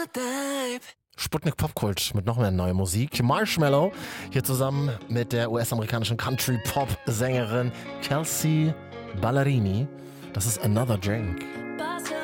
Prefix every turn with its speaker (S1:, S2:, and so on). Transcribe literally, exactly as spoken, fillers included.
S1: Sputnik Popkult mit noch mehr neuer Musik. Marshmello hier zusammen mit der U S-amerikanischen Country-Pop-Sängerin Kelsea Ballerini. Das ist Another Drink.